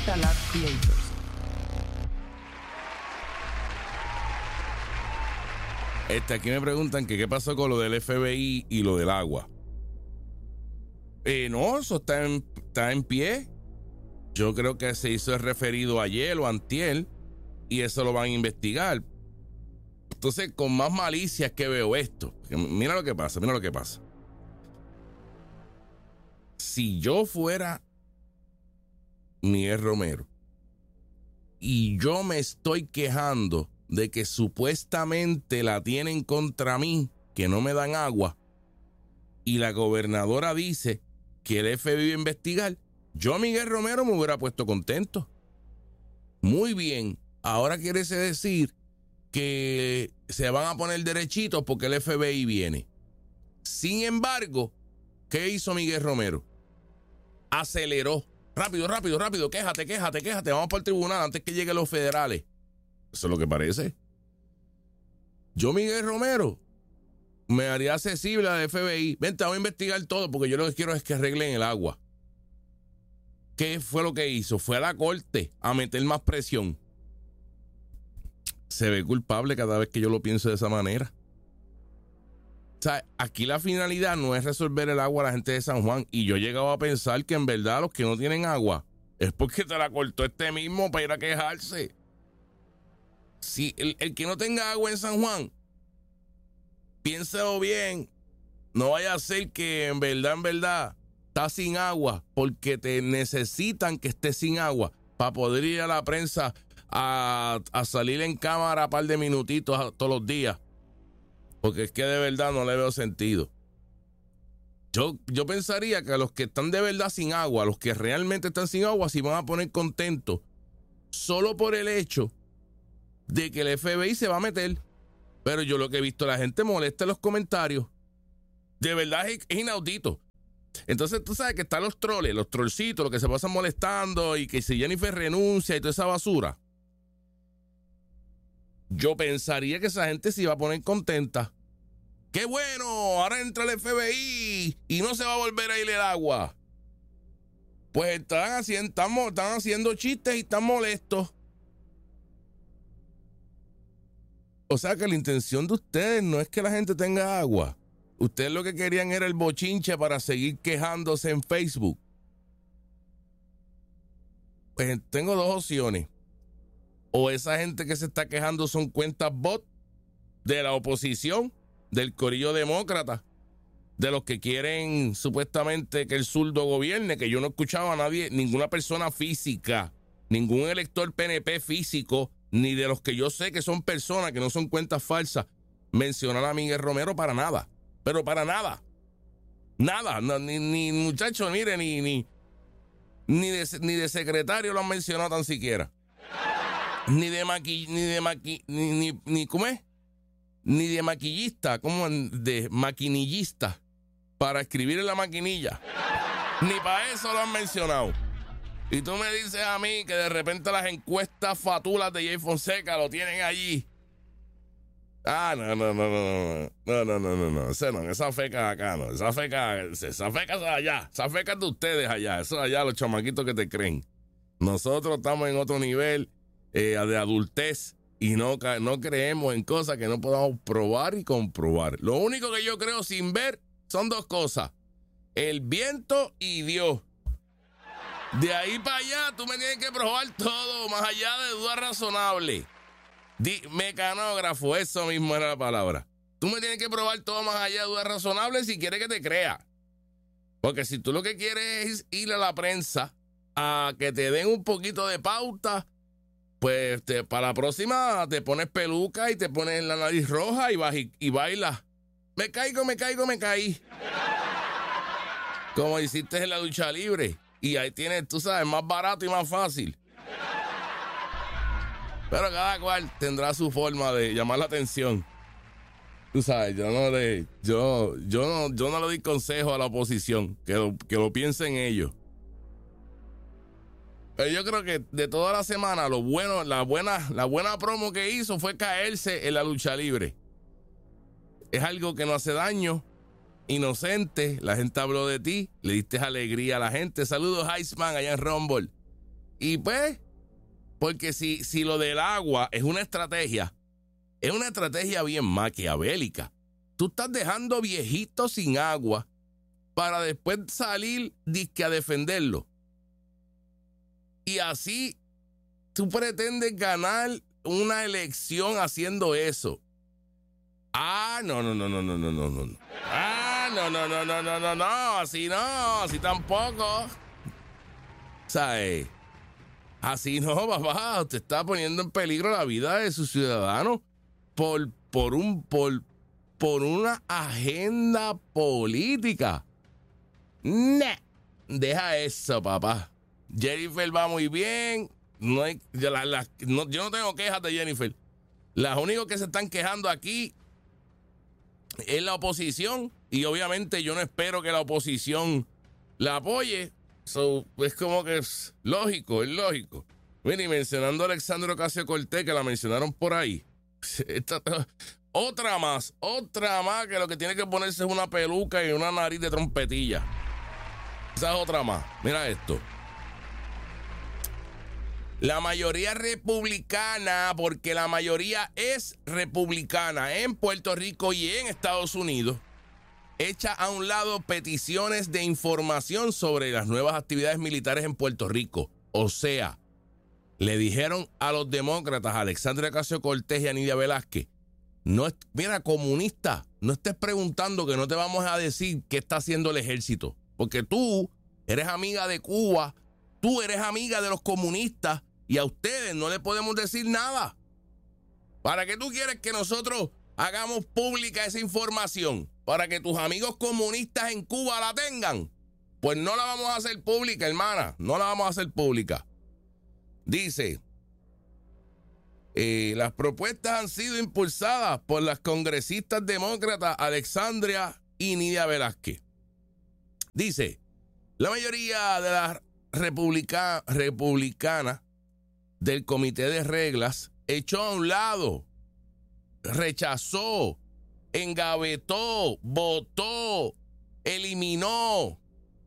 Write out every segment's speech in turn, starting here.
Capital Art Creators. Aquí me preguntan que qué pasó con lo del FBI y lo del agua. No, eso está en pie. Yo creo que se hizo el referido ayer o antier y eso lo van a investigar. Entonces, con más malicia es que veo esto. Mira lo que pasa. Si yo fuera Miguel Romero y yo me estoy quejando de que supuestamente la tienen contra mí, que no me dan agua, y la gobernadora dice que el FBI va a investigar, yo, Miguel Romero, me hubiera puesto contento. Muy bien, ahora quiere decir que se van a poner derechitos porque el FBI viene. Sin embargo, ¿qué hizo Miguel Romero? Aceleró. Rápido, quéjate, vamos para el tribunal antes que lleguen los federales. Eso es lo que parece. Yo, Miguel Romero, me haría accesible al FBI. Vente, vamos a investigar todo porque yo lo que quiero es que arreglen el agua. ¿Qué fue lo que hizo? Fue a la corte a meter más presión. Se ve culpable cada vez que yo lo pienso de esa manera. O sea, aquí la finalidad no es resolver el agua a la gente de San Juan. Y yo he llegado a pensar que en verdad los que no tienen agua es porque te la cortó este mismo para ir a quejarse. Si el que no tenga agua en San Juan, piénselo bien. No vaya a ser que en verdad está sin agua porque te necesitan que estés sin agua para poder ir a la prensa a salir en cámara un par de minutitos todos los días. Porque es que de verdad no le veo sentido. Yo pensaría que a los que están de verdad sin agua, a los que realmente están sin agua, se van a poner contentos solo por el hecho de que el FBI se va a meter. Pero yo lo que he visto, la gente molesta en los comentarios. De verdad es inaudito. Entonces tú sabes que están los troles, los trollcitos, los que se pasan molestando y que si Jennifer renuncia y toda esa basura. Yo pensaría que esa gente se iba a poner contenta. ¡Qué bueno! Ahora entra el FBI y no se va a volver a ir el agua. Pues están haciendo chistes y están molestos. O sea que la intención de ustedes no es que la gente tenga agua. Ustedes lo que querían era el bochinche para seguir quejándose en Facebook. Pues tengo dos opciones. O esa gente que se está quejando son cuentas bot de la oposición, del corillo demócrata, de los que quieren supuestamente que el zurdo gobierne, que yo no escuchaba a nadie, ninguna persona física, ningún elector PNP físico, ni de los que yo sé que son personas que no son cuentas falsas, mencionar a Miguel Romero para nada. Pero para nada. Nada. No, ni muchacho, mire, ni de secretario lo han mencionado tan siquiera. Ni de ¿cómo es? Ni de maquillista, como de maquinillista para escribir en la maquinilla. Ni para eso lo han mencionado. Y tú me dices a mí que de repente las encuestas fatulas de Jay Fonseca lo tienen allí. Ah, no. Esa feca acá, no. Esa feca es allá. Esa feca es de ustedes allá. Eso allá, los chamaquitos que te creen. Nosotros estamos en otro nivel de adultez y no creemos en cosas que no podamos probar y comprobar. Lo único que yo creo sin ver son dos cosas: el viento y Dios. De ahí para allá tú me tienes que probar todo, más allá de dudas razonables. Mecanógrafo, eso mismo era la palabra. Tú me tienes que probar todo más allá de dudas razonables si quieres que te crea. Porque si tú lo que quieres es ir a la prensa a que te den un poquito de pauta, pues para la próxima te pones peluca y te pones la nariz roja y vas y bailas. Me caí. Como hiciste en la lucha libre. Y ahí tienes, tú sabes, más barato y más fácil. Pero cada cual tendrá su forma de llamar la atención. Tú sabes, yo no le doy consejo a la oposición, que lo piensen ellos. Pero yo creo que de toda la semana, la buena promo que hizo fue caerse en la lucha libre. Es algo que no hace daño. Inocente, la gente habló de ti, le diste alegría a la gente. Saludos, Iceman, allá en Rumble. Y pues, porque si lo del agua es una estrategia bien maquiavélica. Tú estás dejando viejitos sin agua para después salir disque a defenderlo. Y así tú pretendes ganar una elección haciendo eso. Ah, no. Ah, no, así tampoco. O sea, así no, papá, usted está poniendo en peligro la vida de sus ciudadanos por una agenda política. Nah, deja eso, papá. Jennifer va muy bien. Yo no tengo quejas de Jennifer. Las únicos que se están quejando aquí es la oposición. Y obviamente yo no espero que la oposición la apoye. Es como que es lógico. Mira, y mencionando a Alexandria Ocasio-Cortez, que la mencionaron por ahí. Otra más que lo que tiene que ponerse es una peluca y una nariz de trompetilla. Esa es otra más. Mira esto. La mayoría republicana, porque la mayoría es republicana en Puerto Rico y en Estados Unidos, echa a un lado peticiones de información sobre las nuevas actividades militares en Puerto Rico. O sea, le dijeron a los demócratas, a Alexandria Ocasio-Cortez y a Nidia Velázquez, mira, comunista, no estés preguntando, que no te vamos a decir qué está haciendo el ejército, porque tú eres amiga de Cuba, tú eres amiga de los comunistas y a ustedes no le podemos decir nada. ¿Para qué tú quieres que nosotros hagamos pública esa información? ¿Para que tus amigos comunistas en Cuba la tengan? Pues no la vamos a hacer pública, hermana, no la vamos a hacer pública. Dice, las propuestas han sido impulsadas por las congresistas demócratas Alexandria y Nidia Velázquez. Dice, la mayoría de las republicanas del Comité de Reglas echó a un lado, rechazó, engavetó, votó, eliminó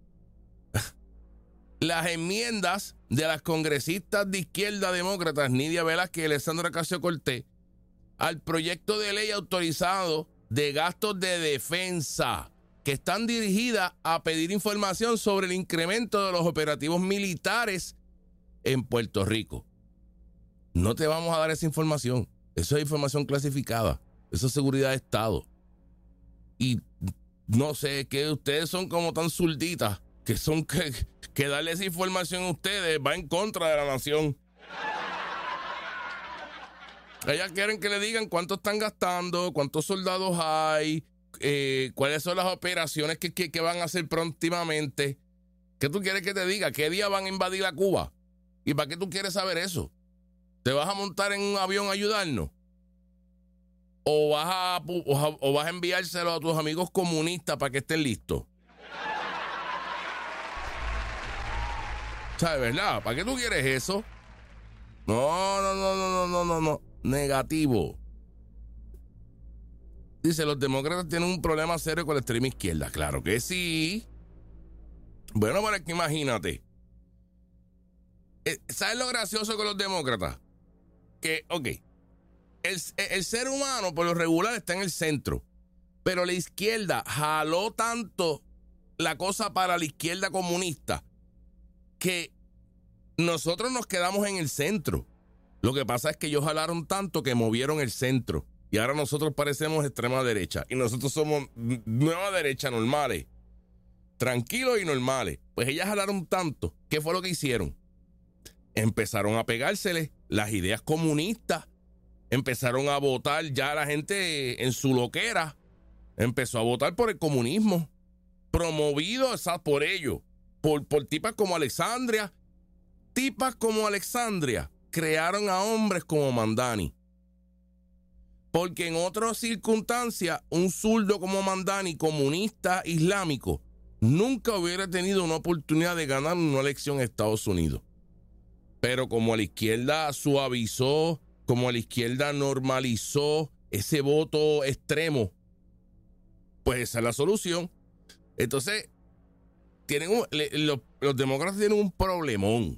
las enmiendas de las congresistas de izquierda demócratas Nidia Velázquez y Alexandria Ocasio-Cortez al proyecto de ley autorizado de gastos de defensa, que están dirigidas a pedir información sobre el incremento de los operativos militares en Puerto Rico. No te vamos a dar esa información. Eso es información clasificada. Eso es seguridad de Estado. Y no sé, que ustedes son como tan zurditas que darle esa información a ustedes va en contra de la nación. Ellas quieren que le digan cuánto están gastando, cuántos soldados hay, cuáles son las operaciones que van a hacer próximamente. ¿Qué tú quieres que te diga? ¿Qué día van a invadir a Cuba? ¿Y para qué tú quieres saber eso? ¿Te vas a montar en un avión a ayudarnos? ¿O vas a enviárselo a tus amigos comunistas para que estén listos? ¿Sabes, verdad? ¿Para qué tú quieres eso? No. Negativo. Dice, los demócratas tienen un problema serio con la extrema izquierda. Claro que sí. Bueno, pero es que imagínate. ¿Sabes lo gracioso con los demócratas? Que, ok, el ser humano por lo regular está en el centro, pero la izquierda jaló tanto la cosa para la izquierda comunista que nosotros nos quedamos en el centro. Lo que pasa es que ellos jalaron tanto que movieron el centro y ahora nosotros parecemos extrema derecha y nosotros somos nueva derecha normales, tranquilos y normales. Pues ellas jalaron tanto. ¿Qué fue lo que hicieron? Empezaron a pegársele las ideas comunistas, empezaron a votar, ya la gente en su loquera empezó a votar por el comunismo, promovido por ellos, por tipas como Alexandria. Tipas como Alexandria crearon a hombres como Mandani, porque en otras circunstancias un zurdo como Mandani, comunista islámico, nunca hubiera tenido una oportunidad de ganar una elección en Estados Unidos. Pero como la izquierda suavizó, como la izquierda normalizó ese voto extremo, pues esa es la solución. Entonces, los demócratas tienen un problemón.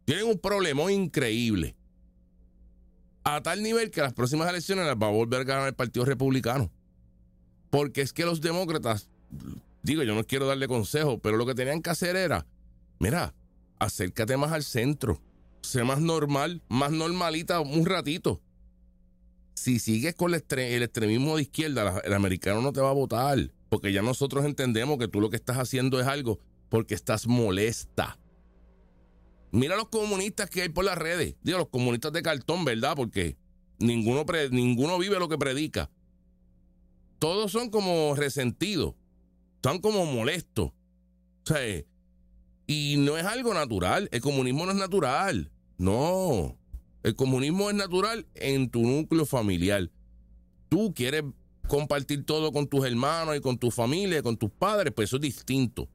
Tienen un problemón increíble. A tal nivel que las próximas elecciones las va a volver a ganar el Partido Republicano. Porque es que los demócratas, digo, yo no quiero darle consejo, pero lo que tenían que hacer era, mira, acércate más al centro, sé más normal, más normalita un ratito. Si sigues con el extremismo de izquierda, el americano no te va a votar, porque ya nosotros entendemos que tú lo que estás haciendo es algo porque estás molesta. Mira los comunistas que hay por las redes, digo, los comunistas de cartón, ¿verdad? Porque ninguno vive lo que predica. Todos son como resentidos, están como molestos. O sea, y no es algo natural, el comunismo no es natural, no. El comunismo es natural en tu núcleo familiar. Tú quieres compartir todo con tus hermanos y con tu familia, con tus padres, pues eso es distinto.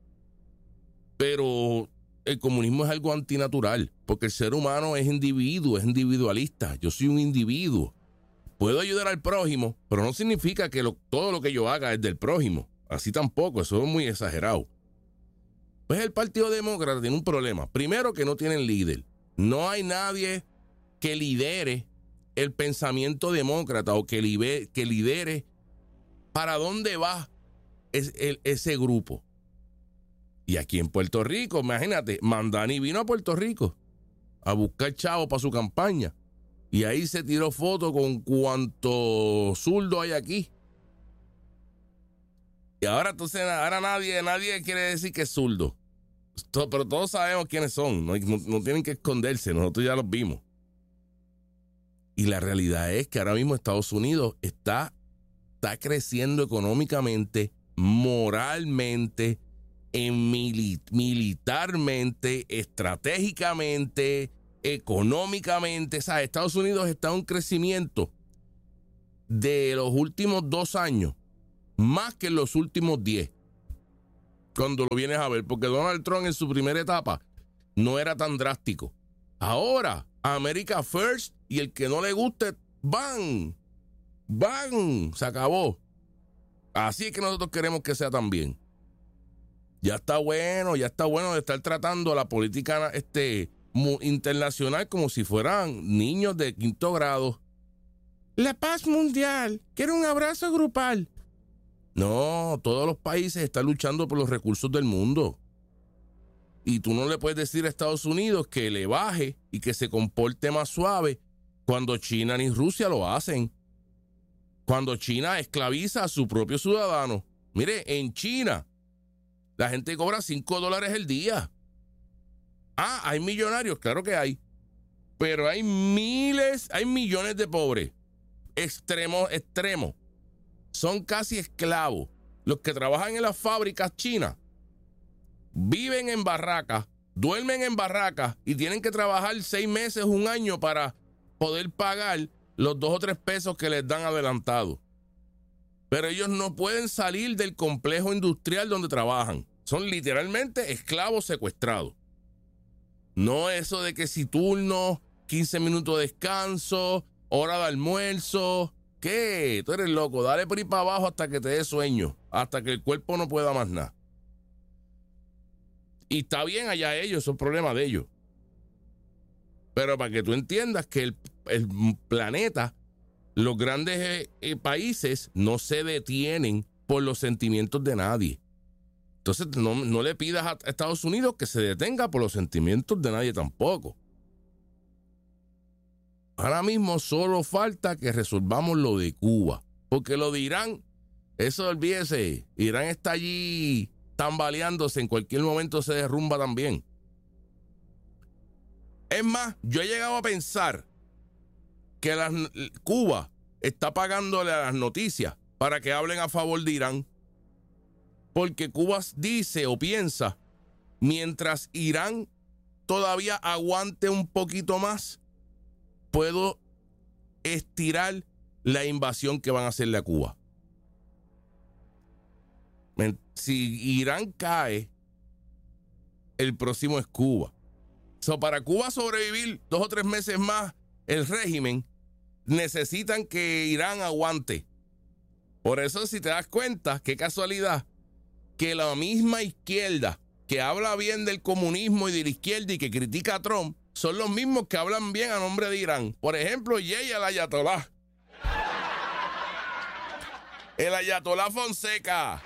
Pero el comunismo es algo antinatural, porque el ser humano es individuo, es individualista. Yo soy un individuo. Puedo ayudar al prójimo, pero no significa que todo lo que yo haga es del prójimo. Así tampoco, eso es muy exagerado. Pues el Partido Demócrata tiene un problema. Primero, que no tienen líder. No hay nadie que lidere el pensamiento demócrata o que lidere para dónde va ese grupo. Y aquí en Puerto Rico, imagínate, Mandani vino a Puerto Rico a buscar chavo para su campaña. Y ahí se tiró foto con cuánto zurdo hay aquí. Y ahora entonces nadie quiere decir que es zurdo. Pero todos sabemos quiénes son. No tienen que esconderse. Nosotros ya los vimos. Y la realidad es que ahora mismo Estados Unidos está creciendo económicamente, moralmente, militarmente, estratégicamente, económicamente. ¿Sabes? Estados Unidos está en un crecimiento de los últimos 2 años, más que en los últimos 10, cuando lo vienes a ver, porque Donald Trump en su primera etapa no era tan drástico. Ahora, America First, y el que no le guste, ¡bam! Se acabó. Así es que nosotros queremos que sea también. Ya está bueno de estar tratando la política internacional como si fueran niños de 5º grado. La paz mundial, quiero un abrazo grupal. No, todos los países están luchando por los recursos del mundo. Y tú no le puedes decir a Estados Unidos que le baje y que se comporte más suave cuando China ni Rusia lo hacen. Cuando China esclaviza a su propio ciudadano. Mire, en China la gente cobra $5 el día. Hay millonarios, claro que hay. Pero hay millones de pobres. Extremos. Son casi esclavos. Los que trabajan en las fábricas chinas viven en barracas, duermen en barracas y tienen que trabajar 6 meses, 1 año para poder pagar los 2 o 3 pesos que les dan adelantado. Pero ellos no pueden salir del complejo industrial donde trabajan. Son literalmente esclavos secuestrados. No eso de que si turno, 15 minutos de descanso, hora de almuerzo. ¿Qué? Tú eres loco. Dale por ahí para abajo hasta que te dé sueño. Hasta que el cuerpo no pueda más nada. Y está bien allá ellos, son problemas de ellos. Pero para que tú entiendas que el planeta, los grandes países no se detienen por los sentimientos de nadie. Entonces no le pidas a Estados Unidos que se detenga por los sentimientos de nadie tampoco. Ahora mismo solo falta que resolvamos lo de Cuba. Porque lo de Irán, eso olvídese. Irán está allí tambaleándose, en cualquier momento se derrumba también. Es más, yo he llegado a pensar que Cuba está pagándole a las noticias para que hablen a favor de Irán. Porque Cuba dice o piensa, mientras Irán todavía aguante un poquito más, puedo estirar la invasión que van a hacerle a Cuba. Si Irán cae, el próximo es Cuba. Para Cuba sobrevivir 2 o 3 meses más el régimen, necesitan que Irán aguante. Por eso, si te das cuenta, qué casualidad, que la misma izquierda que habla bien del comunismo y de la izquierda y que critica a Trump son los mismos que hablan bien a nombre de Irán. Por ejemplo, el Ayatolá. El Ayatolá Fonseca.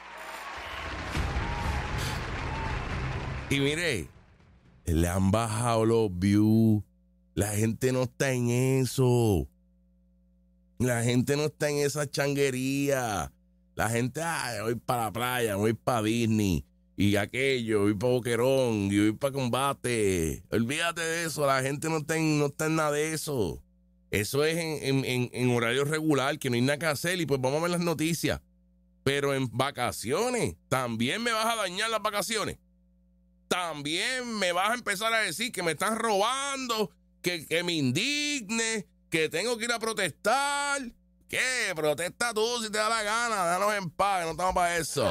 Y mire, le han bajado los views. La gente no está en eso. La gente no está en esa changuería. La gente, voy para la playa, voy para Disney. Y aquello, voy para Boquerón, y voy para Combate. Olvídate de eso, la gente no está en nada de eso. Eso es en horario regular, que no hay nada que hacer, y pues vamos a ver las noticias. Pero en vacaciones, también me vas a dañar las vacaciones. También me vas a empezar a decir que me están robando, que me indigne, que tengo que ir a protestar. ¿Qué? Protesta tú si te da la gana, déjanos en paz, no estamos para eso.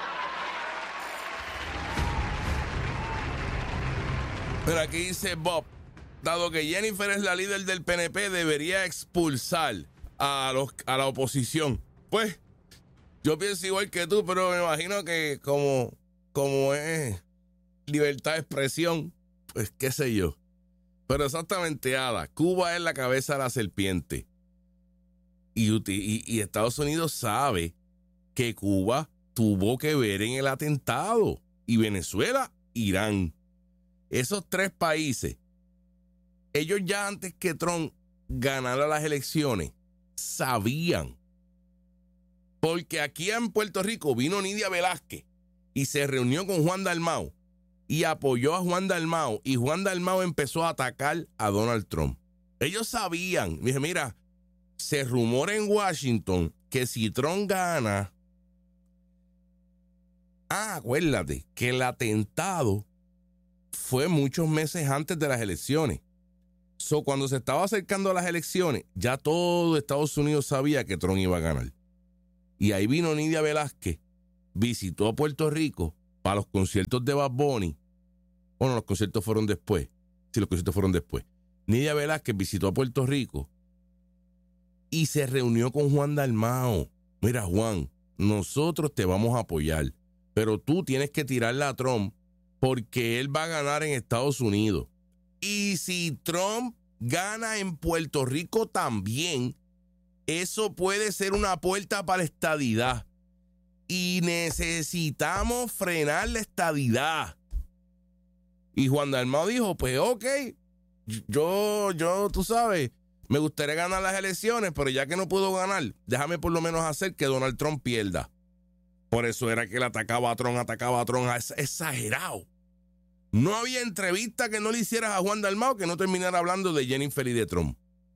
Pero aquí dice Bob, dado que Jennifer es la líder del PNP, debería expulsar a la oposición. Pues, yo pienso igual que tú, pero me imagino que como es libertad de expresión, pues qué sé yo. Pero exactamente, Ada, Cuba es la cabeza de la serpiente. Y Estados Unidos sabe que Cuba tuvo que ver en el atentado. Y Venezuela, Irán. Esos tres países, ellos ya antes que Trump ganara las elecciones, sabían. Porque aquí en Puerto Rico vino Nidia Velázquez y se reunió con Juan Dalmau y apoyó a Juan Dalmau. Y Juan Dalmau empezó a atacar a Donald Trump. Ellos sabían. Dije, mira, se rumora en Washington que si Trump gana, acuérdate que el atentado fue muchos meses antes de las elecciones. Cuando se estaba acercando a las elecciones, ya todo Estados Unidos sabía que Trump iba a ganar. Y ahí vino Nidia Velázquez, visitó a Puerto Rico para los conciertos de Bad Bunny. Bueno, los conciertos fueron después. Sí, los conciertos fueron después. Nidia Velázquez visitó a Puerto Rico y se reunió con Juan Dalmau. Mira, Juan, nosotros te vamos a apoyar, pero tú tienes que tirarle a Trump porque él va a ganar en Estados Unidos. Y si Trump gana en Puerto Rico también, eso puede ser una puerta para la estadidad. Y necesitamos frenar la estadidad. Y Juan Dalmau dijo, pues ok, yo, tú sabes, me gustaría ganar las elecciones, pero ya que no puedo ganar, déjame por lo menos hacer que Donald Trump pierda. Por eso era que él atacaba a Trump, es exagerado. No había entrevista que no le hicieras a Juan Dalmau que no terminara hablando de Jennifer y de Trump.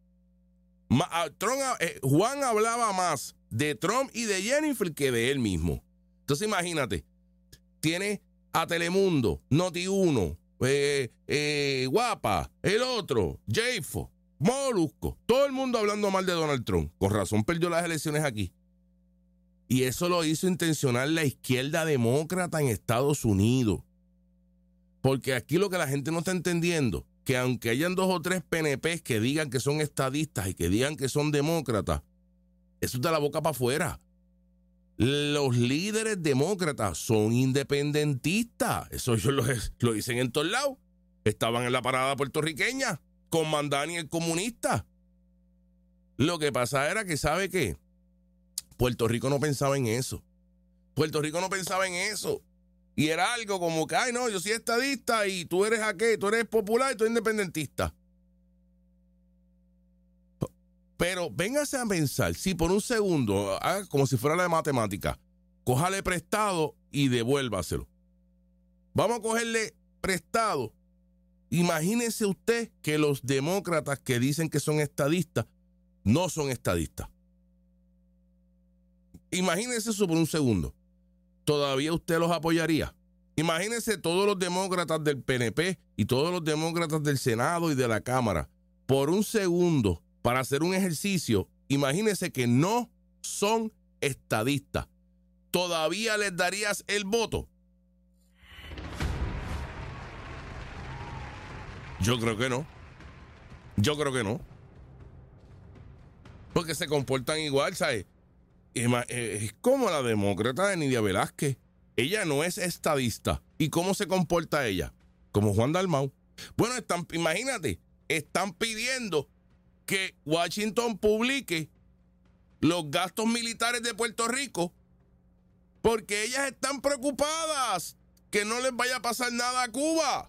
Juan hablaba más de Trump y de Jennifer que de él mismo. Entonces imagínate, tiene a Telemundo, Noti1, Guapa, el otro, Jayfo, Molusco, todo el mundo hablando mal de Donald Trump. Con razón perdió las elecciones aquí. Y eso lo hizo intencional la izquierda demócrata en Estados Unidos. Porque aquí lo que la gente no está entendiendo, que aunque hayan 2 o 3 PNPs que digan que son estadistas y que digan que son demócratas, eso es de la boca para afuera. Los líderes demócratas son independentistas. Eso ellos lo dicen en todos lados. Estaban en la parada puertorriqueña con Mandani el comunista. Lo que pasa era que, ¿sabe qué? Puerto Rico no pensaba en eso. Puerto Rico no pensaba en eso. Y era algo como que, ay, no, yo soy estadista y tú eres aquel, tú eres popular y tú eres independentista. Pero véngase a pensar, si por un segundo, como si fuera la de matemática, cójale prestado y devuélvaselo. Vamos a cogerle prestado. Imagínese usted que los demócratas que dicen que son estadistas no son estadistas. Imagínese eso por un segundo. ¿Todavía usted los apoyaría? Imagínese todos los demócratas del PNP y todos los demócratas del Senado y de la Cámara. Por un segundo, para hacer un ejercicio, imagínese que no son estadistas. ¿Todavía les darías el voto? Yo creo que no. Yo creo que no. Porque se comportan igual, ¿sabes? Es como la demócrata de Nidia Velázquez. Ella no es estadista. ¿Y cómo se comporta ella? Como Juan Dalmau. Bueno, imagínate, están pidiendo que Washington publique los gastos militares de Puerto Rico porque ellas están preocupadas que no les vaya a pasar nada a Cuba.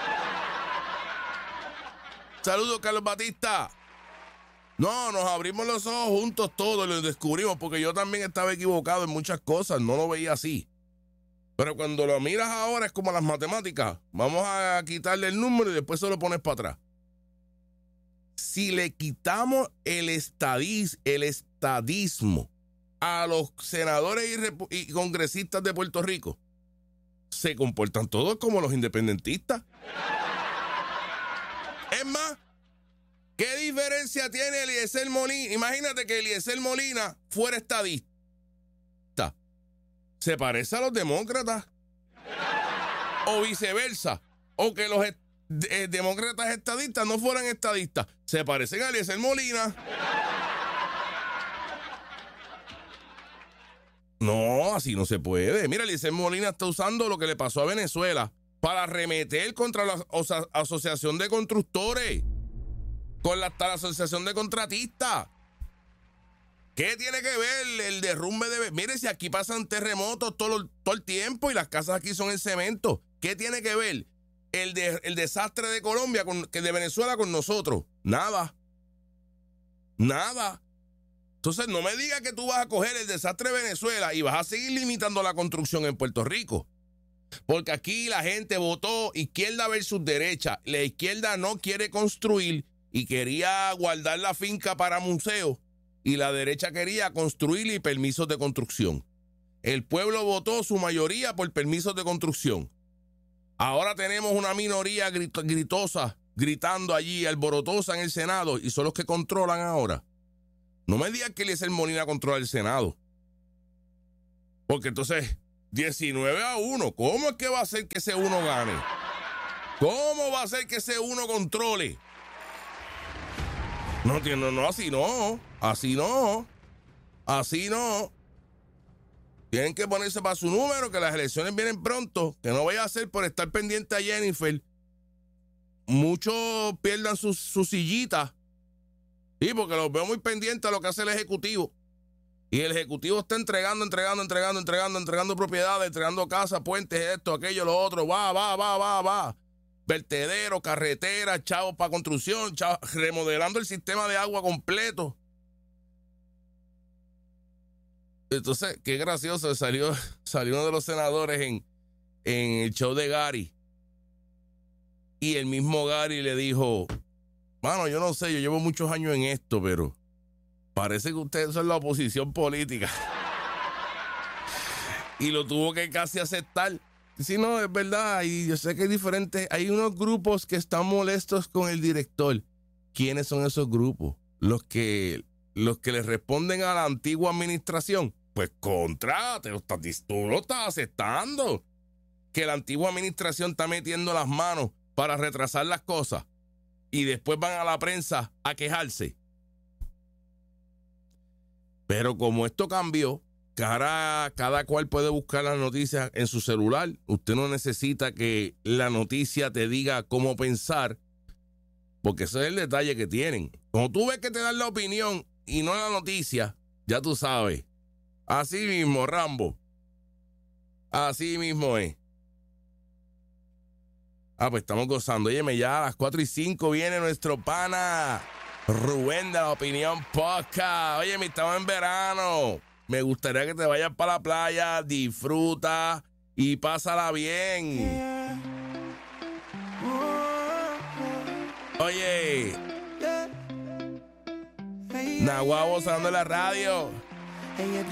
Saludos, Carlos Batista. No, nos abrimos los ojos juntos todos y lo descubrimos porque yo también estaba equivocado en muchas cosas, no lo veía así. Pero cuando lo miras ahora es como las matemáticas. Vamos a quitarle el número y después se lo pones para atrás. Si le quitamos el estadismo a los senadores y congresistas de Puerto Rico, se comportan todos como los independentistas. Es más, ¿qué diferencia tiene Eliezer Molina? Imagínate que Eliezer Molina fuera estadista. ¿Se parece a los demócratas? O viceversa. O que los demócratas estadistas no fueran estadistas. ¿Se parecen a Eliezer Molina? No, así no se puede. Mira, Eliezer Molina está usando lo que le pasó a Venezuela para arremeter contra la Asociación de Constructores, hasta la Asociación de Contratistas. ¿Qué tiene que ver el derrumbe de... Mire, si aquí pasan terremotos todo el tiempo y las casas aquí son en cemento. ¿Qué tiene que ver el desastre de Colombia, de Venezuela con nosotros? Nada. Nada. Entonces no me digas que tú vas a coger el desastre de Venezuela y vas a seguir limitando la construcción en Puerto Rico. Porque aquí la gente votó izquierda versus derecha. La izquierda no quiere construir y quería guardar la finca para museos. Y la derecha quería construir y permisos de construcción. El pueblo votó su mayoría por permisos de construcción. Ahora tenemos una minoría gritosa, gritando allí, alborotosa en el Senado, y son los que controlan ahora. No me digas que Eliezer Molina controla el Senado. Porque entonces, 19-1, ¿cómo es que va a ser que ese uno gane? ¿Cómo va a ser que ese uno controle? No, así no. Así no. Así no. Tienen que ponerse para su número, que las elecciones vienen pronto. Que no vaya a ser por estar pendiente a Jennifer. Muchos pierdan su sillita. Sí, porque los veo muy pendientes a lo que hace el Ejecutivo. Y el Ejecutivo está entregando propiedades, entregando casas, puentes, esto, aquello, lo otro. Va. Vertederos, carreteras, chavos para construcción, remodelando el sistema de agua completo. Entonces, qué gracioso, salió uno de los senadores en el show de Gary. Y el mismo Gary le dijo, mano, yo no sé, yo llevo muchos años en esto, pero parece que ustedes son la oposición política. Y lo tuvo que casi aceptar. Sí, no, es verdad, y yo sé que es diferente. Hay unos grupos que están molestos con el director. ¿Quiénes son esos grupos? Los que le responden a la antigua administración. Pues tú lo estás aceptando. Que la antigua administración está metiendo las manos para retrasar las cosas. Y después van a la prensa a quejarse. Pero como esto cambió, cada cual puede buscar las noticias en su celular. Usted no necesita que la noticia te diga cómo pensar, porque ese es el detalle que tienen. Como tú ves que te dan la opinión y no la noticia, ya tú sabes. Así mismo, Rambo. Así mismo es. Pues estamos gozando. Óyeme, ya a las 4:05 viene nuestro pana Rubén de La Opinión Podcast. Óyeme, estamos en verano. Me gustaría que te vayas para la playa, disfruta y pásala bien. Oye, Naguabo sonando en la radio.